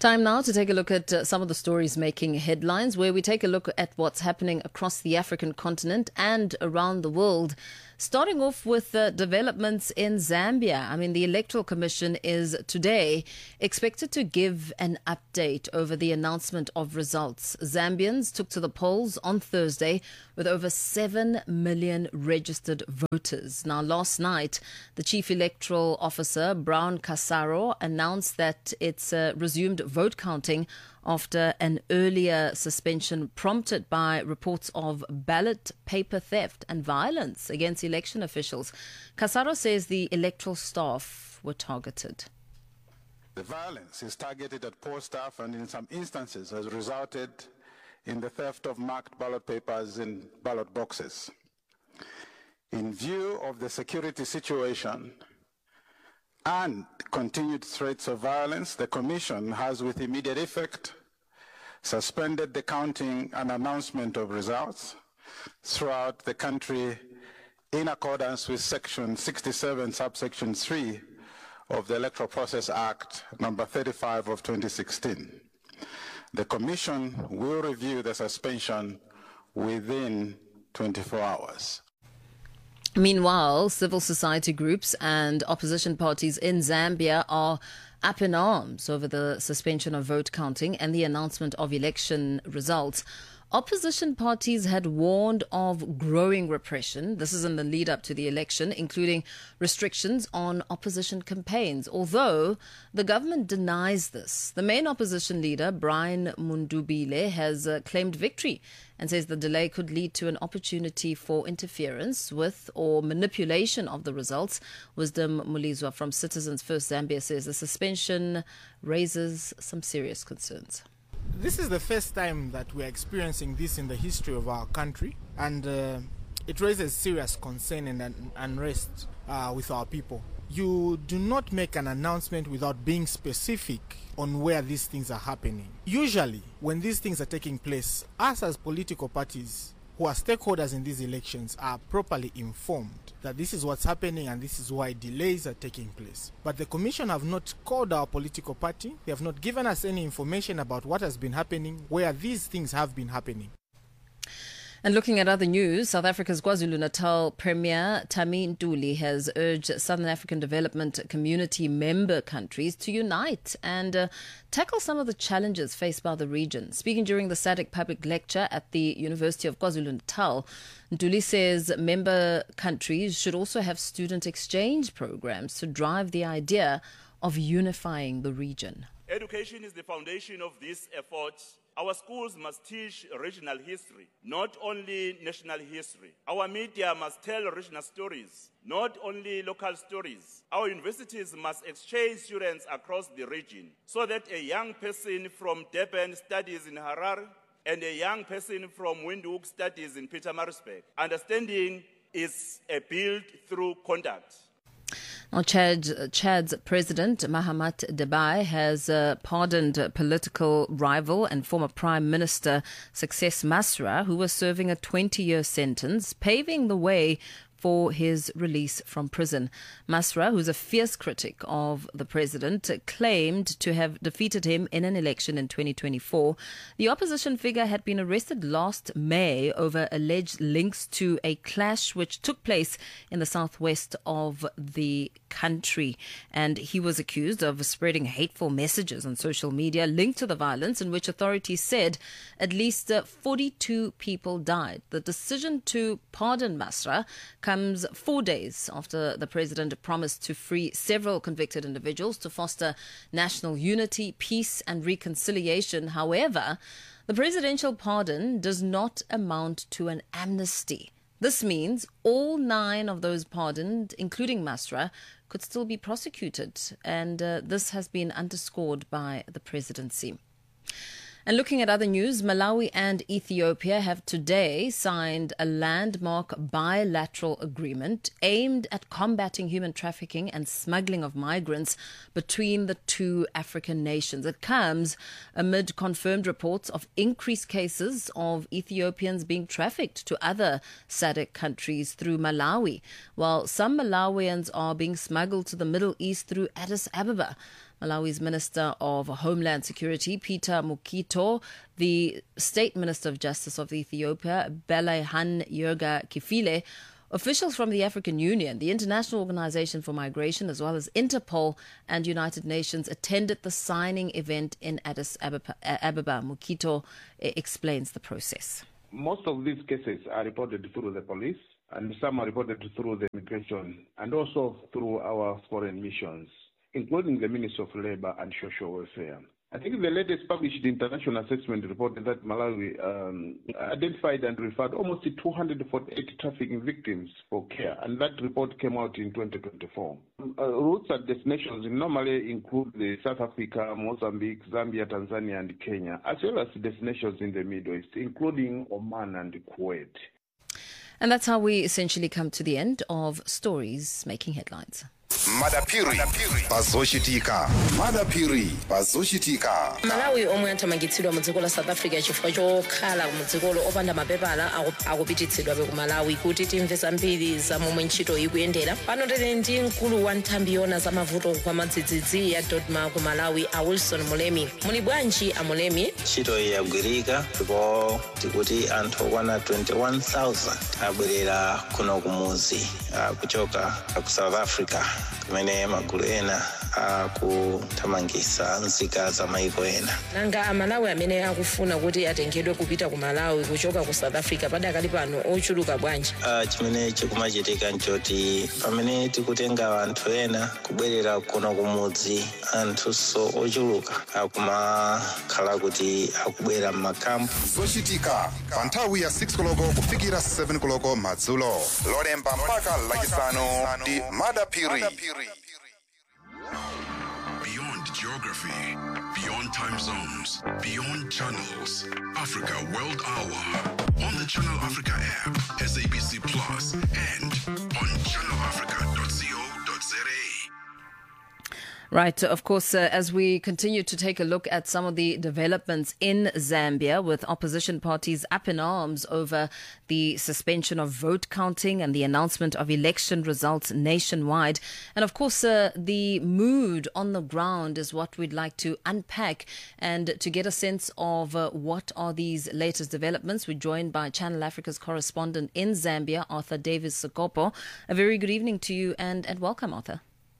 Time now to take a look at some of the stories making headlines, where we take a look at what's happening across the African continent and around the world. Starting off with developments in Zambia. The Electoral Commission is today expected to give an update over the announcement of results. Zambians took to the polls on Thursday with over 7 million registered voters. Now, last night, the Chief Electoral Officer, Brown Casaro, announced that it's resumed vote counting after an earlier suspension prompted by reports of ballot paper theft and violence against election officials. Casaro says the electoral staff were targeted. The violence is targeted at poor staff and in some instances has resulted in the theft of marked ballot papers in ballot boxes. In view of the security situation and continued threats of violence, the Commission has with immediate effect suspended the counting and announcement of results throughout the country in accordance with Section 67, subsection 3 of the Electoral Process Act number 35 of 2016. The Commission will review the suspension within 24 hours. Meanwhile, civil society groups and opposition parties in Zambia are up in arms over the suspension of vote counting and the announcement of election results. Opposition parties had warned of growing repression. This is in the lead up to the election, including restrictions on opposition campaigns, although the government denies this. The main opposition leader, Brian Mundubile, has claimed victory and says the delay could lead to an opportunity for interference with or manipulation of the results. Wisdom Mulizwa from Citizens First Zambia says the suspension raises some serious concerns. This is the first time that we're experiencing this in the history of our country, and it raises serious concern and unrest with our people. You do not make an announcement without being specific on where these things are happening. Usually, when these things are taking place, us as political parties who are stakeholders in these elections are properly informed that this is what's happening and this is why delays are taking place. But the Commission have not called our political party. They have not given us any information about what has been happening, where these things have been happening. And looking at other news, South Africa's KwaZulu-Natal Premier Thami Ntuli has urged Southern African Development Community member countries to unite and tackle some of the challenges faced by the region. Speaking during the SADC public lecture at the University of KwaZulu-Natal, Ntuli says member countries should also have student exchange programs to drive the idea of unifying the region. Education is the foundation of this effort. Our schools must teach regional history, not only national history. Our media must tell regional stories, not only local stories. Our universities must exchange students across the region so that a young person from Durban studies in Harare and a young person from Windhoek studies in Pietermaritzburg. Understanding is built through conduct. Now, Chad's President Mahamat Deby has pardoned political rival and former Prime Minister Success Masra, who was serving a 20-year sentence, paving the way for his release from prison. Masra, who's a fierce critic of the president, claimed to have defeated him in an election in 2024. The opposition figure had been arrested last May over alleged links to a clash which took place in the southwest of the country. And he was accused of spreading hateful messages on social media linked to the violence, in which authorities said at least 42 people died. The decision to pardon Masra comes 4 days after the president promised to free several convicted individuals to foster national unity, peace and reconciliation. However, the presidential pardon does not amount to an amnesty. This means all 9 of those pardoned, including Masra, could still be prosecuted, and this has been underscored by the presidency. And looking at other news, Malawi and Ethiopia have today signed a landmark bilateral agreement aimed at combating human trafficking and smuggling of migrants between the two African nations. It comes amid confirmed reports of increased cases of Ethiopians being trafficked to other SADC countries through Malawi, while some Malawians are being smuggled to the Middle East through Addis Ababa. Malawi's Minister of Homeland Security, Peter Mukito, the State Minister of Justice of Ethiopia, Belehan Yerga Kifile, officials from the African Union, the International Organization for Migration, as well as Interpol and United Nations attended the signing event in Addis Ababa. Mukito explains the process. Most of these cases are reported through the police, and some are reported through the immigration, and also through our foreign missions, including the Ministry of Labor and Social Welfare. I think the latest published international assessment reported that Malawi identified and referred almost 248 trafficking victims for care, and that report came out in 2024. Routes and destinations normally include the South Africa, Mozambique, Zambia, Tanzania, and Kenya, as well as destinations in the Middle East, including Oman and Kuwait. And that's how we essentially come to the end of Stories Making Headlines. Madapiri pazoshitika. Madapiri pazoshitika. Malawi omwe athamangitsidwa mu dziko la South Africa chifukwa chokhala mu dzikolo opanda mapepala akupititsidwa ku Malawi kuti timve zambiri za momwe ntchito ikuyendera. Pano tili ndi mkulu wa nthambi yona za mavuto kwa madzidzidzi ya Dodma ku Malawi, a Wilson Mulemi. Muli bwanji a Mulemi? Ntchito yagwirika ndipo tikuti anthu okwana 21,000 abwerera kuno kumuzi kuchoka ku South Africa, kumene magulu ena akuthamangitsa nzika za maiko ena. Nanga amalawi amene akufuna kuti atengedwe kupita ku Malawi kuchoka ku South Africa padakali pano ochuluka bwanji? Chimene chikumachitika nchoti pamene tikutenga anthu ena kubwerera kuno kumudzi, anthuso ochuluka akumakhala kuti akubwera m'makampu. Zochitika pa nthawi ya 6 koloko kufikira 7 koloko madzulo. Lolemba mpaka lachisanu ndi Madapiri. Beyond geography, beyond time zones, beyond channels. Africa World Hour on the Channel Africa app, SABC Plus, and on channelafrica.co.za. Right, of course, as we continue to take a look at some of the developments in Zambia, with opposition parties up in arms over the suspension of vote counting and the announcement of election results nationwide. And of course, the mood on the ground is what we'd like to unpack, and to get a sense of what are these latest developments. We're joined by Channel Africa's correspondent in Zambia, Arthur Davis Sokopo. A very good evening to you and welcome, Arthur.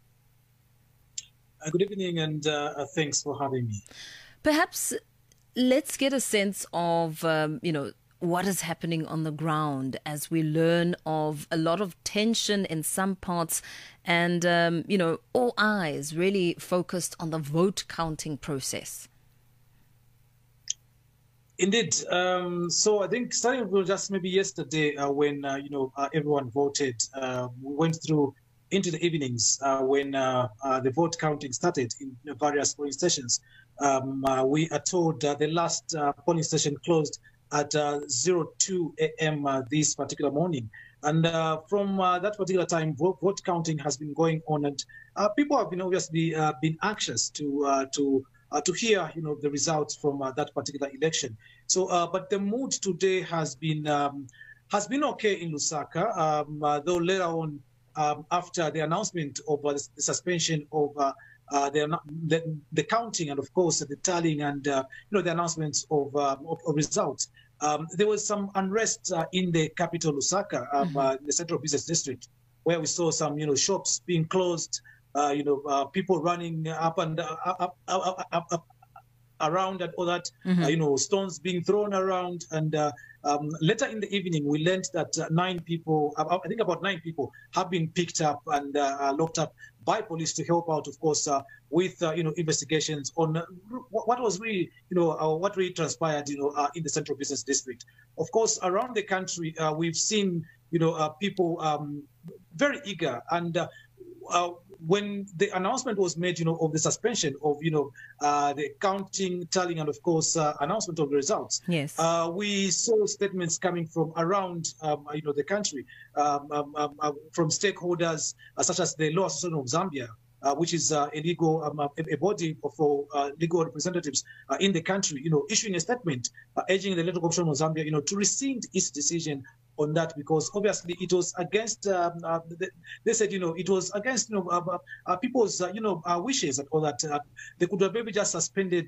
Good evening, and thanks for having me. Perhaps let's get a sense of, what is happening on the ground as we learn of a lot of tension in some parts and, all eyes really focused on the vote counting process. Indeed. So I think starting with just maybe yesterday when, everyone voted, we went through into the evenings when the vote counting started in various polling stations. We are told the last polling station closed at 02 a.m. This particular morning. And from that particular time, vote counting has been going on, and people have been obviously been anxious to hear, the results from that particular election. So, but the mood today has been okay in Lusaka, though later on, after the announcement of the suspension of the counting and, of course, the tallying and the announcements of results, there was some unrest in the capital, Lusaka, the central business district, where we saw some shops being closed, people running up and up around and all that, stones being thrown around. And later in the evening, we learned that 9 people, I think about 9 people, have been picked up and locked up by police to help out, of course, with investigations on what was really, what really transpired, in the central business district. Of course, around the country, we've seen, people very eager, and when the announcement was made, of the suspension of, the counting, tallying, and of course, announcement of the results. Yes. We saw statements coming from around, the country, from stakeholders such as the Law Association of Zambia, which is a legal, a body for legal representatives in the country, issuing a statement urging the Electoral Commission of Zambia, to rescind its decision on that, because obviously it was against. They said, it was against, people's, wishes and all that. They could have maybe just suspended,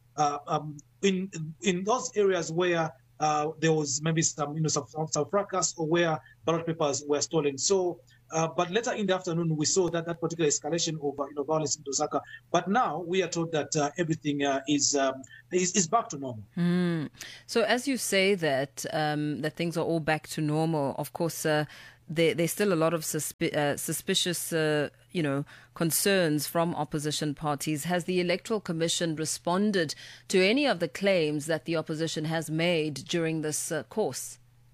in those areas where there was maybe some fracas, or where ballot papers were stolen. So, but later in the afternoon, we saw that particular escalation of violence in Lusaka. But now we are told that everything is back to normal. So, as you say that things are all back to normal, of course, there's still a lot of suspicious, concerns from opposition parties. Has the Electoral Commission responded to any of the claims that the opposition has made during this course?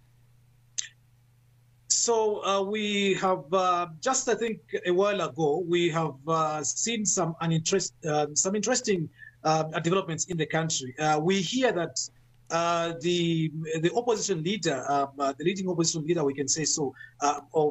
So we have just, I think, a while ago, we have seen some interesting developments in the country. We hear that the opposition leader, the leading opposition leader, we can say so, of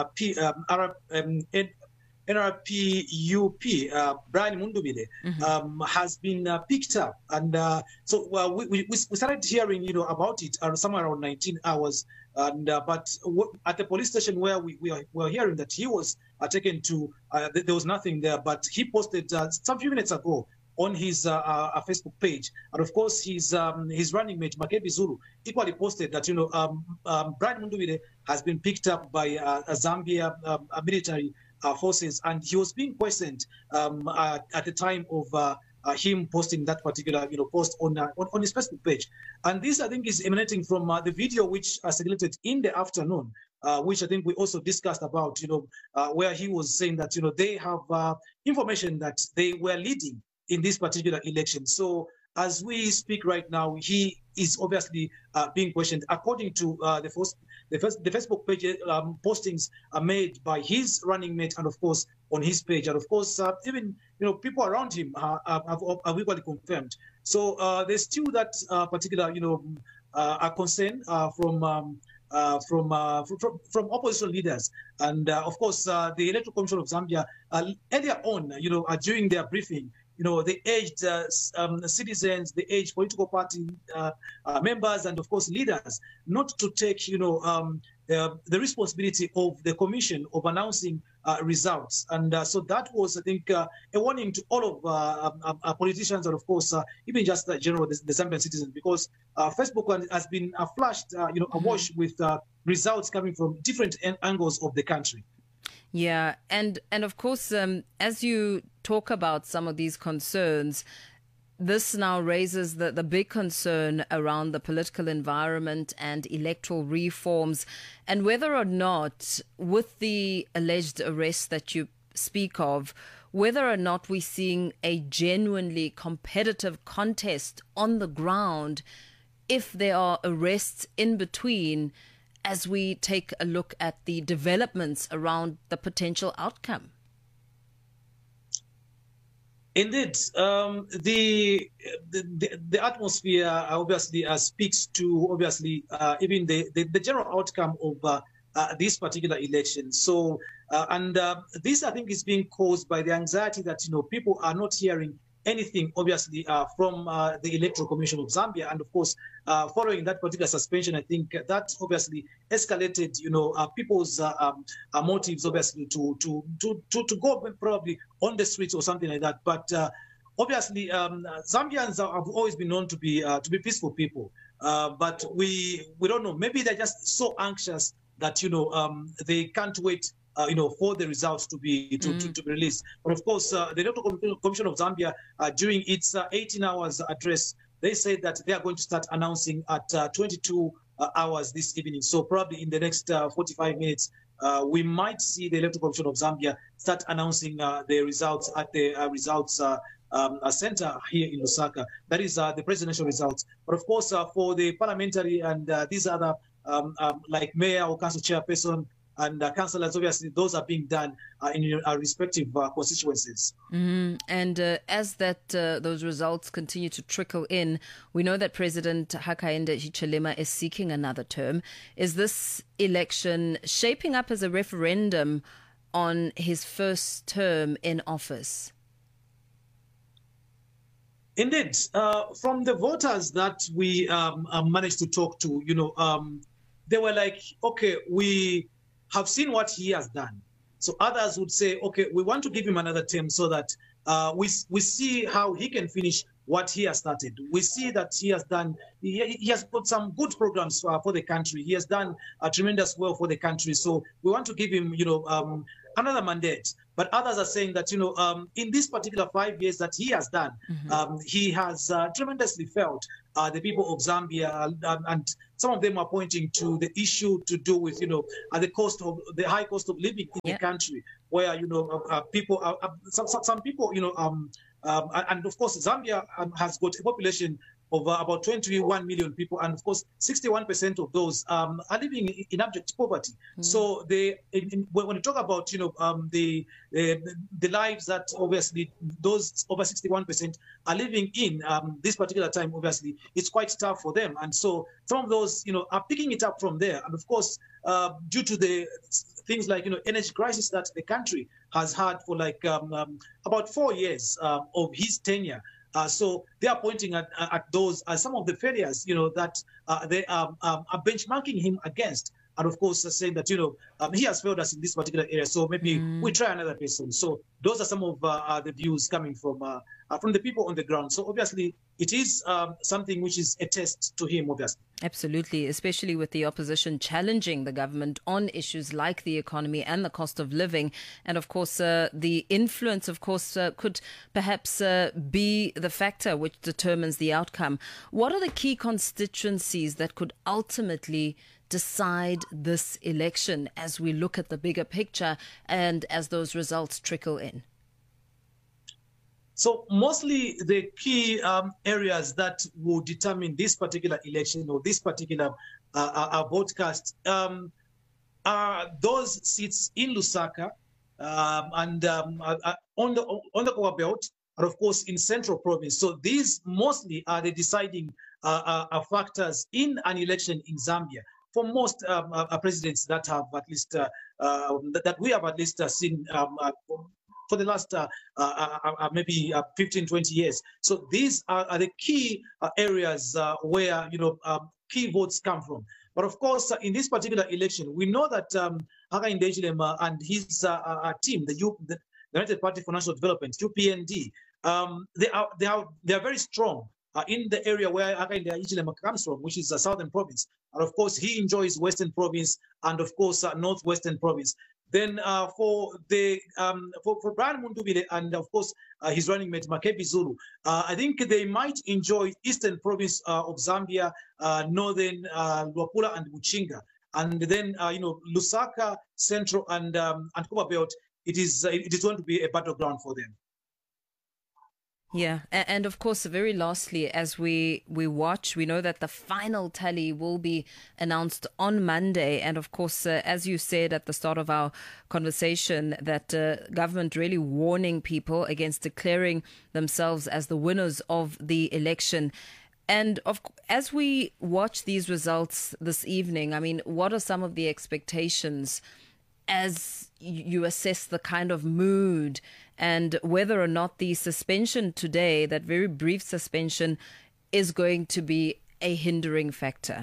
NRPUP, Brian Mundubile, has been picked up, and so we started hearing about it somewhere around 19 hours. And but at the police station where we were hearing that he was taken to, there was nothing there, but he posted some few minutes ago on his Facebook page, and of course his running mate Makebi Zulu equally posted that Brian Mundubile has been picked up by Zambia military forces, and he was being questioned at the time of him posting that particular post on his Facebook page. And this, I think, is emanating from the video which circulated in the afternoon, which I think we also discussed about, where he was saying that they have information that they were leading in this particular election. So as we speak right now, he is obviously being questioned according to the Facebook page postings are made by his running mate, and of course on his page, and of course even people around him have equally confirmed. So there's still that particular a concern from opposition leaders, and of course the Electoral Commission of Zambia earlier on, during their briefing, they urged citizens, they urged political party members, and of course leaders not to take, the responsibility of the commission of announcing results. And so that was, I think, a warning to all of politicians, and of course, even just the Zambian citizens, because Facebook has been flashed, awash with results coming from different angles of the country. Yeah, and of course, as you talk about some of these concerns, this now raises the big concern around the political environment and electoral reforms, and whether or not, with the alleged arrests that you speak of, whether or not we're seeing a genuinely competitive contest on the ground, if there are arrests in between, as we take a look at the developments around the potential outcome. Indeed, the atmosphere obviously speaks to even the general outcome of this particular election. So, and this, I think, is being caused by the anxiety that people are not hearing anything, obviously, from the Electoral Commission of Zambia. And of course, following that particular suspension, I think that obviously escalated, people's motives, obviously, to go probably on the streets or something like that. But obviously, Zambians have always been known to be peaceful people. But we don't know. Maybe they're just so anxious that they can't wait for the results to be released. But of course, the Electoral Commission of Zambia, during its 18 hours address, they said that they are going to start announcing at 22 hours this evening. So probably in the next 45 minutes, we might see the Electoral Commission of Zambia start announcing the results at the results center here in Lusaka. That is the presidential results. But of course, for the parliamentary and these other like mayor or council chairperson and councillors, obviously, those are being done in our respective constituencies. And as those results continue to trickle in, we know that President Hakainde Hichilema is seeking another term. Is this election shaping up as a referendum on his first term in office? Indeed. From the voters that we managed to talk to, they were like, okay, we have seen what he has done. So others would say, okay, we want to give him another term so that we see how he can finish what he has started. We see that he has done, he has put some good programs for the country. He has done tremendous work for the country. So we want to give him, another mandate. But others are saying that, in this particular 5 years that he has done, he has tremendously failed the people of Zambia, and some of them are pointing to the issue to do with, the high cost of living in the country, where, people are, some people, and of course, Zambia has got a population of about 21 million people, and of course, 61% of those are living in abject poverty. So when you talk about the lives that obviously those over 61% are living in this particular time, obviously it's quite tough for them, and so some of those are picking it up from there, and of course due to the things like energy crisis that the country has had for like about 4 years of his tenure. So they are pointing at those as some of the failures, that they are benchmarking him against. And of course, saying that, he has failed us in this particular area. So maybe we try another person. So those are some of the views coming from the people on the ground. So obviously, it is something which is a test to him, obviously. Absolutely, especially with the opposition challenging the government on issues like the economy and the cost of living. And of course, the influence, of course, could perhaps be the factor which determines the outcome. What are the key constituencies that could ultimately decide this election as we look at the bigger picture and as those results trickle in? So mostly the key areas that will determine this particular election or this particular broadcast are those seats in Lusaka and on the Kowa Belt, and of course in Central Province. So these mostly are the deciding factors in an election in Zambia. For most presidents that have at least that we have at least seen for the last maybe 15, 20 years. So these are the key areas where key votes come from. But of course, in this particular election, we know that Hakainde Hichilema and his team, the United Party for National Development, UPND, they are very strong in the area where Hakainde Hichilema comes from, which is the Southern Province. And of course, he enjoys Western Province and of course Northwestern Province. Then for Brian Mundubile and of course his running mate Makebi Zulu, I think they might enjoy Eastern Province of Zambia, Northern Luapula and Muchinga, and then Lusaka, Central and Kowa Belt. It is going to be a battleground for them. Yeah, and of course, very lastly, as we watch, we know that the final tally will be announced on Monday. And of course, as you said at the start of our conversation, that government really warning people against declaring themselves as the winners of the election. And as we watch these results this evening, I mean, what are some of the expectations as you assess the kind of mood and whether or not the suspension today, that very brief suspension, is going to be a hindering factor?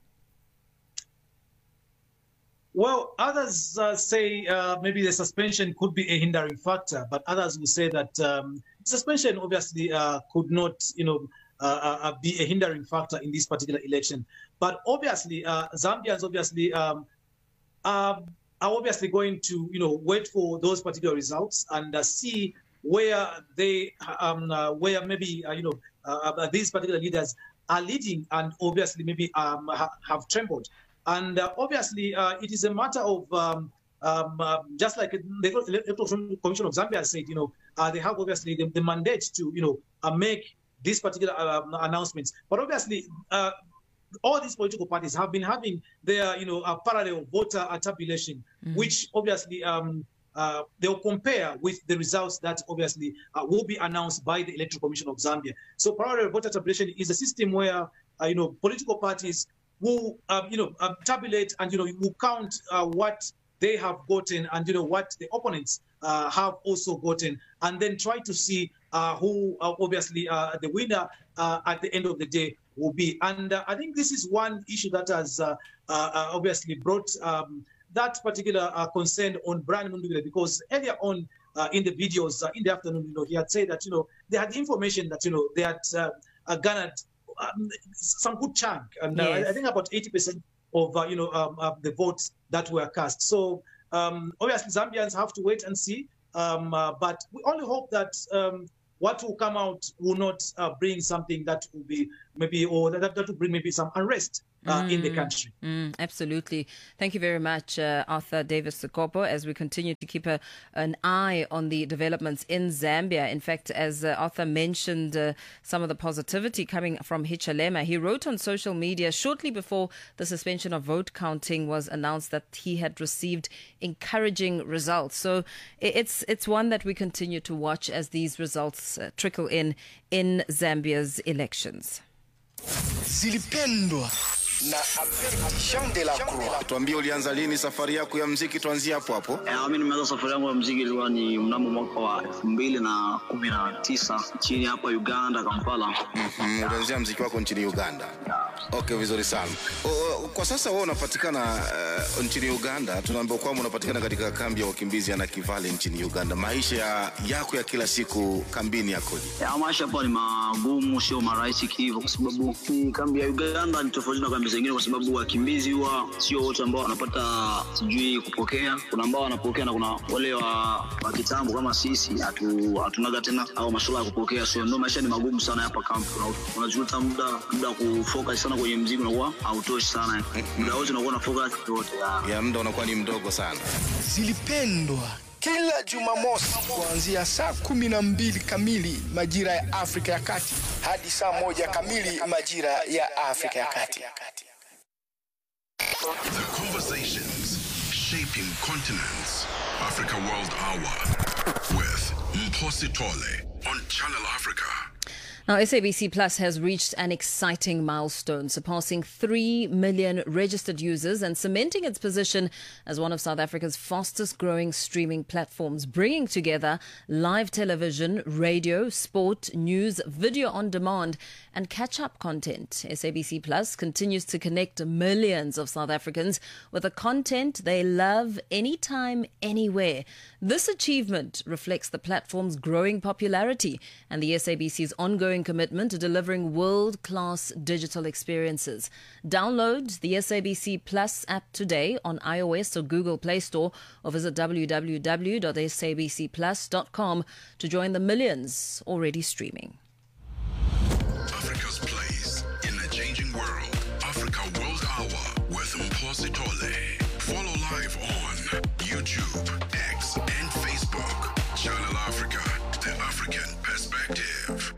Well, others say maybe the suspension could be a hindering factor, but others will say that suspension obviously could not, be a hindering factor in this particular election. But obviously, Zambians obviously are obviously going to, wait for those particular results and see where they, where maybe, these particular leaders are leading and obviously maybe have trembled. And obviously, it is a matter of, just like the Electoral Commission of Zambia said, they have obviously the mandate to, make these particular announcements. But obviously, all these political parties have been having their, parallel voter tabulation, which obviously they'll compare with the results that obviously will be announced by the Electoral Commission of Zambia. So parallel voter tabulation is a system where, political parties will, tabulate and, will count what they have gotten and, what the opponents have also gotten, and then try to see who obviously the winner at the end of the day will be. And I think this is one issue that has obviously brought that particular concern on Brian Mundugire, because earlier on in the videos in the afternoon, he had said that, they had information that, they had garnered some good chunk, and Yes. I think about 80% of the votes that were cast. So obviously Zambians have to wait and see, but we only hope that what will come out will not bring something that will be maybe, or that will bring maybe some unrest in the country. Absolutely. Thank you very much, Arthur Davis Sekopo, as we continue to keep an eye on the developments in Zambia. In fact, as Arthur mentioned some of the positivity coming from Hichilema, he wrote on social media shortly before the suspension of vote counting was announced that he had received encouraging results. So it's one that we continue to watch as these results trickle in Zambia's elections. Zilipendwa na Jean de la Croix. Tuambie ulianza lini safari yako ya muziki, tuanzie hapo hapo. Mimi nimeanza safari yangu ya muziki ilikuwa ni mnamo mwaka wa 2019 chini hapa Uganda, Kampala. Ulianzia muziki wako nchini Uganda. Okay, vizuri sana. Kwa sasa wewe unapatikana nchini Uganda. Tunaambiwa kwamba unapatikana katika kambi ya wakimbizi ya Nakivale nchini Uganda. Maisha yako ya kila siku kambini yakoje? Maisha hapa ni magumu, sio marahisi hivyo, kwa sababu kambi ya Uganda ni tofauti na kambi zingine, kwa sababu wakimbizi huwa sio wote ambao wanapata sijui kupokea. Kuna ambao wanapokea na kuna wale wa kitambo kama sisi hatunaga tena au masuala ya kupokea. So ndio maisha ni magumu sana hapa kambi. Unajuta muda kufocus sana kwenye muziki unakuwa hautoshi sana. Muda wote unakuwa na focus yote ya muda unakuwa ni mdogo sana. Zilipendwa kila Jumamosi kuanzia saa 12 kamili majira ya Afrika ya Kati hadi saa 1 kamili majira ya Afrika ya Kati. The conversations shaping continents. Africa World Hour with Mphosi Tole on Channel Africa. Now, SABC Plus has reached an exciting milestone, surpassing 3 million registered users and cementing its position as one of South Africa's fastest growing streaming platforms, bringing together live television, radio, sport, news, video on demand, and catch-up content. SABC Plus continues to connect millions of South Africans with the content they love anytime, anywhere. This achievement reflects the platform's growing popularity and the SABC's ongoing commitment to delivering world-class digital experiences. Download the SABC Plus app today on iOS or Google Play Store, or visit www.sabcplus.com to join the millions already streaming. Africa's place in a changing world. Africa World Hour with Mphosi Tole. Follow live on YouTube, X, and Facebook. Channel Africa, the African perspective.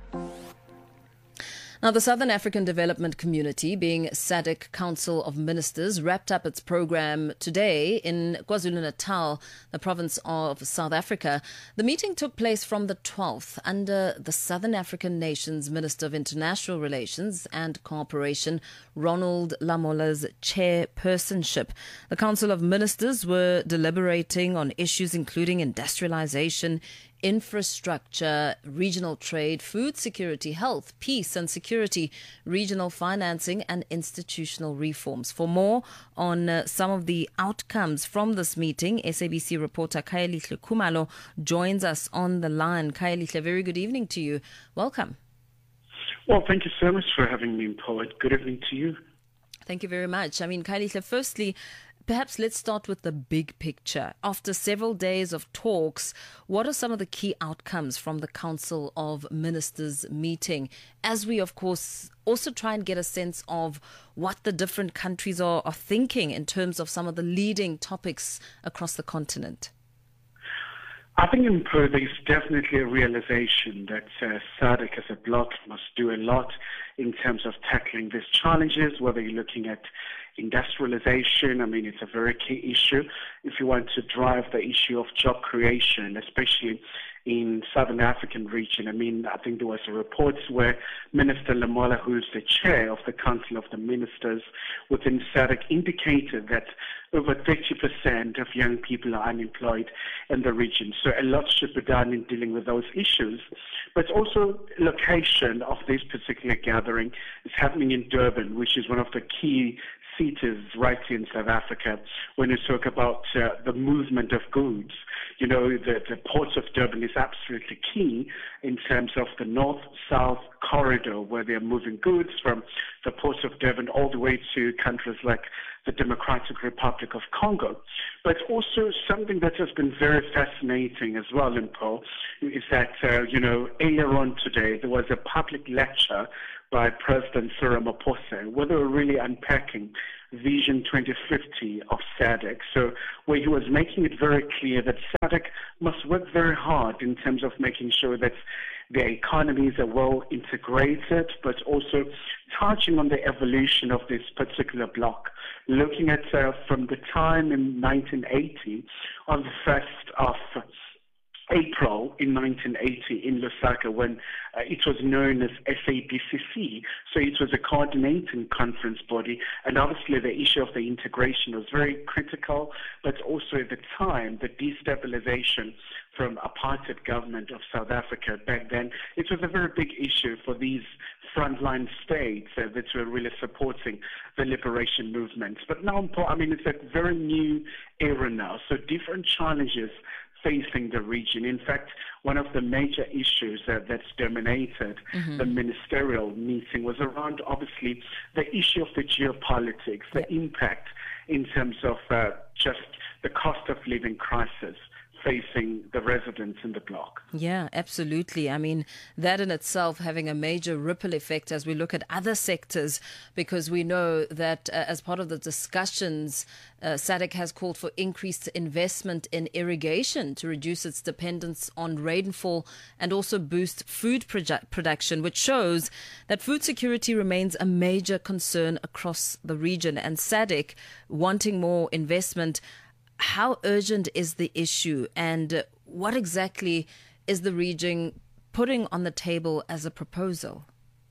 Now, the Southern African Development Community, being SADC Council of Ministers, wrapped up its program today in KwaZulu-Natal, the province of South Africa. The meeting took place from the 12th under the Southern African Nations Minister of International Relations and Cooperation, Ronald Lamola's chairpersonship. The Council of Ministers were deliberating on issues including industrialization, infrastructure, regional trade, food security, health, peace and security, regional financing and institutional reforms. For more on some of the outcomes from this meeting, SABC reporter Khayelihle Khumalo joins us on the line. Khayelihle, very good evening to you. Welcome. Well, thank you so much for having me, Poet. Good evening to you. Thank you very much. I mean, Khayelihle, firstly, perhaps let's start with the big picture. After several days of talks, what are some of the key outcomes from the Council of Ministers meeting? As we, of course, also try and get a sense of what the different countries are thinking in terms of some of the leading topics across the continent. I think there's definitely a realization that SADC as a bloc must do a lot in terms of tackling these challenges, whether you're looking at industrialization. I mean, it's a very key issue. If you want to drive the issue of job creation, especially in Southern African region. I mean, I think there was a report where Minister Lamola, who is the chair of the Council of the Ministers within SADC, indicated that over 30% of young people are unemployed in the region. So a lot should be done in dealing with those issues. But also location of this particular gathering is happening in Durban, which is one of the key cities right here in South Africa. When you talk about the movement of goods, you know, the port of Durban is absolutely key in terms of the north-south corridor where they're moving goods from the port of Durban all the way to countries like the Democratic Republic of Congo. But also something that has been very fascinating as well, Limpo, is that, earlier on today there was a public lecture by President Cyril Ramaphosa, where they were really unpacking Vision 2050 of SADC. So where he was making it very clear that SADC must work very hard in terms of making sure that their economies are well integrated, but also touching on the evolution of this particular bloc, looking at from the time in 1980 on the 1st of April in 1980 in Lusaka, when it was known as SABCC. So it was a coordinating conference body, and obviously the issue of the integration was very critical, but also at the time, the destabilization from apartheid government of South Africa back then, it was a very big issue for these frontline states that were really supporting the liberation movement. But now, I mean, it's a very new era now, so different challenges facing the region. In fact, one of the major issues that's dominated the ministerial meeting was around, obviously, the issue of the geopolitics, the impact in terms of just the cost of living crisis facing the residents in the bloc. Yeah, absolutely. I mean, that in itself having a major ripple effect as we look at other sectors, because we know that as part of the discussions, SADC has called for increased investment in irrigation to reduce its dependence on rainfall and also boost food production, which shows that food security remains a major concern across the region. And SADC wanting more investment. How urgent is the issue, and what exactly is the region putting on the table as a proposal?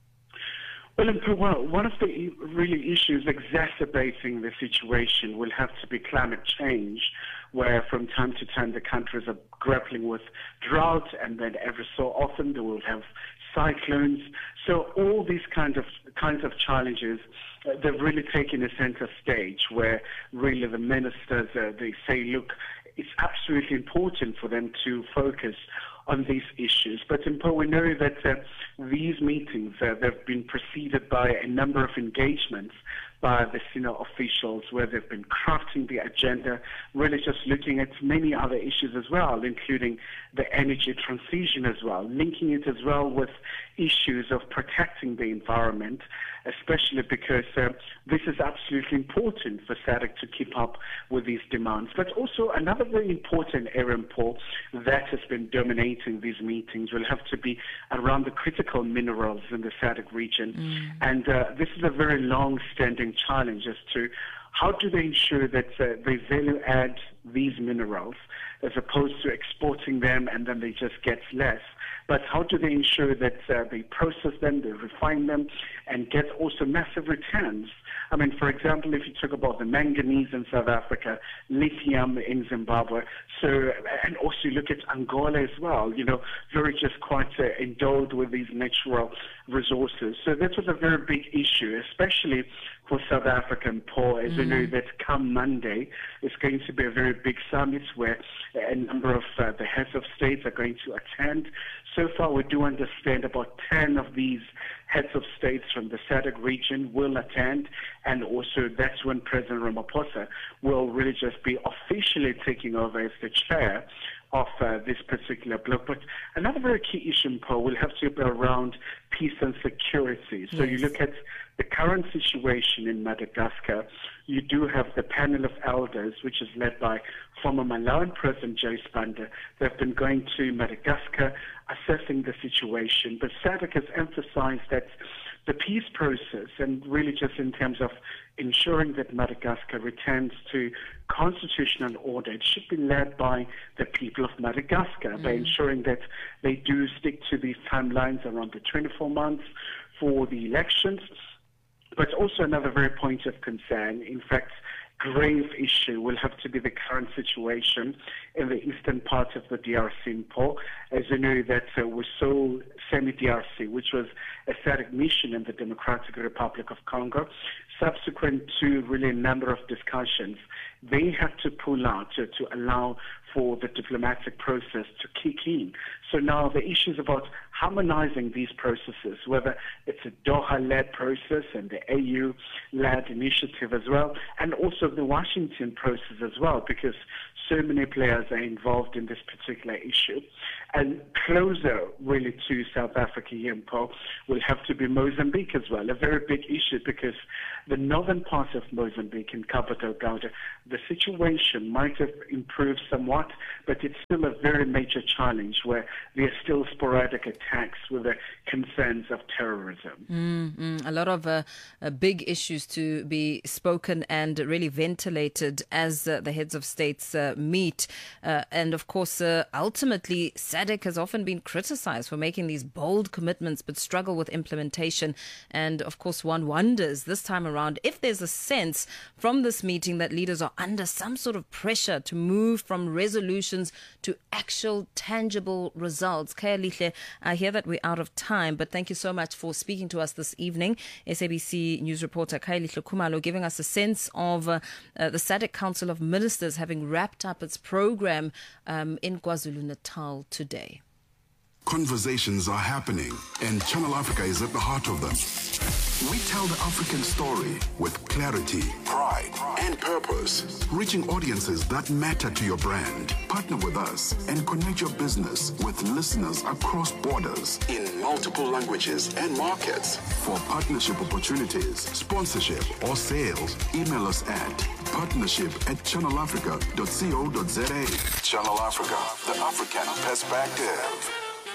Well, one of the really issues exacerbating the situation will have to be climate change, where from time to time the countries are grappling with drought, and then every so often they will have cyclones. So all these kinds of challenges, they've really taken a center stage where really the ministers, they say, look, it's absolutely important for them to focus on these issues. But we know that these meetings, they've been preceded by a number of engagements by the senior officials where they've been crafting the agenda, really just looking at many other issues as well, including the energy transition as well, linking it as well with issues of protecting the environment, especially because this is absolutely important for SADC to keep up with these demands. But also another very important area, Paul, that has been dominating these meetings will have to be around the critical minerals in the SADC region. And this is a very long-standing challenge as to how do they ensure that they value add these minerals as opposed to exporting them and then they just get less. But how do they ensure that they process them, they refine them, and get also massive returns? I mean, for example, if you talk about the manganese in South Africa, lithium in Zimbabwe, and also you look at Angola as well, very just quite endowed with these natural resources. So that was a very big issue, especially for South African poor. As you know, that come Monday is going to be a very big summit where a number of the heads of states are going to attend. So far, we do understand about 10 of these heads of states from the SADC region will attend, and also that's when President Ramaphosa will really just be officially taking over as the chair of this particular bloc. But another very key issue, Paul, will have to be around peace and security. So you look at the current situation in Madagascar, you do have the panel of elders, which is led by former Malawian President Joyce Banda. They've been going to Madagascar assessing the situation. But SADC has emphasized that the peace process, and really just in terms of ensuring that Madagascar returns to constitutional order, it should be led by the people of Madagascar by ensuring that they do stick to these timelines around the 24 months for the elections. But also another very point of concern, in fact, grave issue will have to be the current situation in the eastern part of the DRC. Paul, as you know, that we saw SEMI-DRC, which was a SADC mission in the Democratic Republic of Congo. Subsequent to really a number of discussions, they had to pull out to allow for the diplomatic process to kick in. So now the issues about harmonizing these processes, whether it's a Doha-led process and the AU-led initiative as well, and also the Washington process as well, because so many players are involved in this particular issue. And closer really to South Africa, Yimpo, will have to be Mozambique as well, a very big issue, because the northern part of Mozambique in Cabo Delgado, the situation might have improved somewhat, but it's still a very major challenge where there are still sporadic attacks with the concerns of terrorism. A lot of big issues to be spoken and really ventilated as the heads of states meet. And of course, ultimately, SADC has often been criticized for making these bold commitments but struggle with implementation. And of course, one wonders this time around if there's a sense from this meeting that leaders are under some sort of pressure to move from resolutions to actual tangible results. Khayelihle, I hear that we're out of time, but thank you so much for speaking to us this evening. SABC News reporter Khayelihle Khumalo giving us a sense of the SADC Council of Ministers having wrapped up its program in KwaZulu-Natal today. Conversations are happening, and Channel Africa is at the heart of them. We tell the African story with clarity, pride, and purpose, reaching audiences that matter to your brand. Partner with us and connect your business with listeners across borders in multiple languages and markets. For partnership opportunities, sponsorship, or sales, email us at partnership@channelafrica.co.za. Channel Africa, the African perspective.